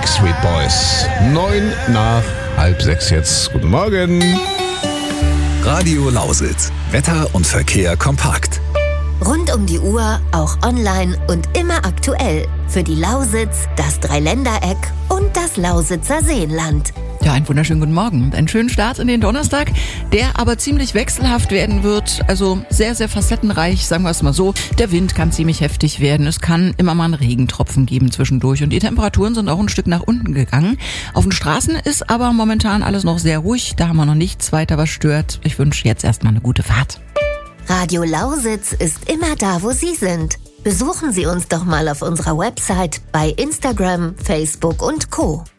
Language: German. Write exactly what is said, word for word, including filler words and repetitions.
Backstreet Boys. Neun nach halb sechs jetzt. Guten Morgen. Radio Lausitz. Wetter und Verkehr kompakt. Rund um die Uhr, auch online und immer aktuell. Für die Lausitz, das Dreiländereck und das Lausitzer Seenland. Ja, einen wunderschönen guten Morgen und einen schönen Start in den Donnerstag, der aber ziemlich wechselhaft werden wird, also sehr, sehr facettenreich, sagen wir es mal so. Der Wind kann ziemlich heftig werden, es kann immer mal einen Regentropfen geben zwischendurch und die Temperaturen sind auch ein Stück nach unten gegangen. Auf den Straßen ist aber momentan alles noch sehr ruhig, da haben wir noch nichts weiter, was stört. Ich wünsche jetzt erstmal eine gute Fahrt. Radio Lausitz ist immer da, wo Sie sind. Besuchen Sie uns doch mal auf unserer Website, bei Instagram, Facebook und Co.